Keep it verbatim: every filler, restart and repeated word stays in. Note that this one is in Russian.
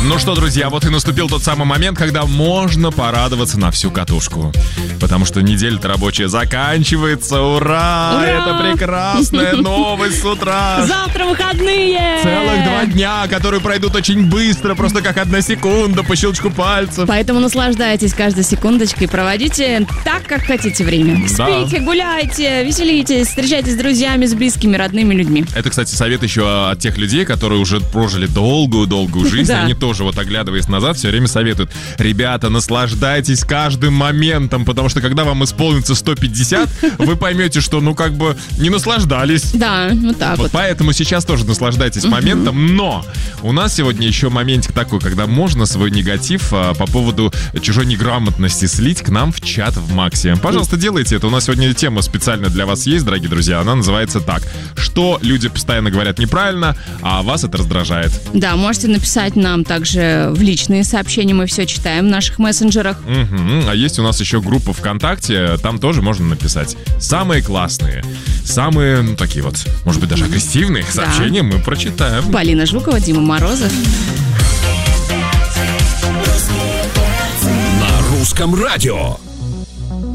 Ну что, друзья, вот и наступил тот самый момент, когда можно порадоваться на всю катушку. Потому что неделя-то рабочая заканчивается. Ура! Ура! Это прекрасная новость с утра. Завтра выходные! Целых два дня, которые пройдут очень быстро, просто как одна секунда по щелчку пальцев. Поэтому наслаждайтесь каждой секундочкой, проводите так, как хотите время. Да. Спите, гуляйте, веселитесь, встречайтесь с друзьями, с близкими, родными людьми. Это, кстати, совет еще от тех людей, которые уже прожили долгую-долгую жизнь. Да. Они тоже, вот оглядываясь назад, все время советуют: ребята, наслаждайтесь каждым моментом, потому что когда вам исполнится сто пятьдесят, вы поймете, что, ну, как бы не наслаждались. Да, вот так Вот вот. поэтому сейчас тоже наслаждайтесь моментом, но у нас сегодня еще моментик такой, когда можно свой негатив а, по поводу чужой неграмотности слить к нам в чат в Максе. Пожалуйста, делайте это. У нас сегодня тема специально для вас есть, дорогие друзья. Она называется так: что люди постоянно говорят неправильно, а вас это раздражает. Да, можете написать нам также в личные сообщения, мы все читаем в наших мессенджерах. Мгм. А есть у нас еще группа ВКонтакте, там тоже можно написать самые классные, самые, ну, такие вот, может быть, даже агрессивные сообщения мы прочитаем. Полина Жукова, Дима Морозов. На русском радио.